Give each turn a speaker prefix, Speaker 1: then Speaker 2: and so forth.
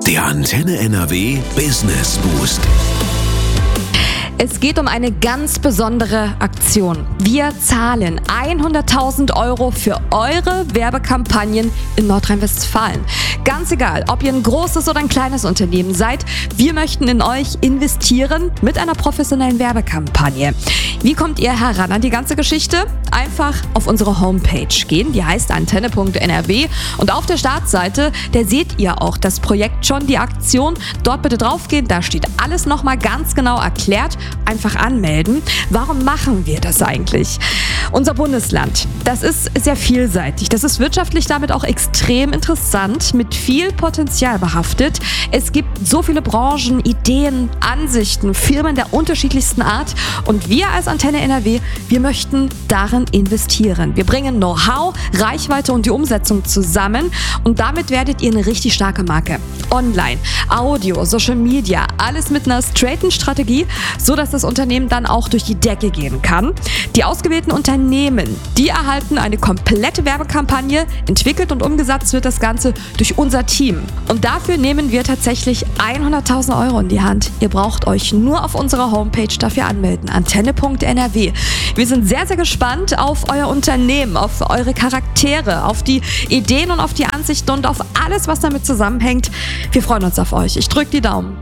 Speaker 1: Der Antenne NRW Business Boost.
Speaker 2: Es geht um eine ganz besondere Aktion. Wir zahlen 100.000 Euro für eure Werbekampagnen in Nordrhein-Westfalen. Ganz egal, ob ihr ein großes oder ein kleines Unternehmen seid, wir möchten in euch investieren mit einer professionellen Werbekampagne. Wie kommt ihr heran an die ganze Geschichte? Einfach auf unsere Homepage gehen, die heißt antenne.nrw, und auf der Startseite, da seht ihr auch das Projekt schon, die Aktion. Dort bitte draufgehen, da steht alles nochmal ganz genau erklärt. Einfach anmelden. Warum machen wir das eigentlich? Unser Bundesland, das ist sehr vielseitig. Das ist wirtschaftlich damit auch extrem interessant, mit viel Potenzial behaftet. Es gibt so viele Branchen, Ideen, Ansichten, Firmen der unterschiedlichsten Art. Und wir als Antenne NRW, wir möchten darin investieren. Wir bringen Know-how, Reichweite und die Umsetzung zusammen. Und damit werdet ihr eine richtig starke Marke. Online, Audio, Social Media, alles mit einer straighten Strategie, so dass das Unternehmen dann auch durch die Decke gehen kann. Die ausgewählten Unternehmen, die erhalten eine komplette Werbekampagne. Entwickelt und umgesetzt wird das Ganze durch unser Team. Und dafür nehmen wir tatsächlich 100.000 Euro in die Hand. Ihr braucht euch nur auf unserer Homepage dafür anmelden, antenne.nrw. Wir sind sehr, sehr gespannt auf euer Unternehmen, auf eure Charaktere, auf die Ideen und auf die Ansichten und auf alles, was damit zusammenhängt. Wir freuen uns auf euch. Ich drücke die Daumen.